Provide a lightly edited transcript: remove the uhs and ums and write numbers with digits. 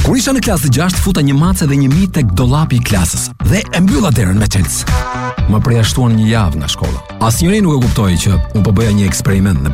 Kur isha në klasë 6, futa një mace dhe një mit tek dollapi i klasës dhe e mbylla derën me çelës. Më përjashtuan një javë nga shkolla. Asnjëri nuk e kuptoi që unë po bëja një eksperiment në